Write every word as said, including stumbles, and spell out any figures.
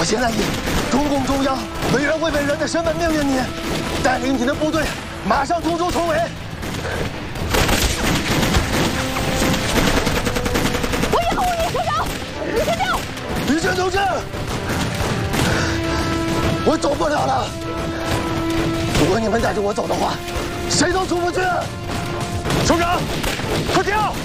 现在以中共中央委员会委员的身份命令你，带领你的部队马上突出重围。 我掩护你，首长，你先掉。 李全同志，我走不了了。如果你们带着我走的话，谁都出不去。首长，快掉！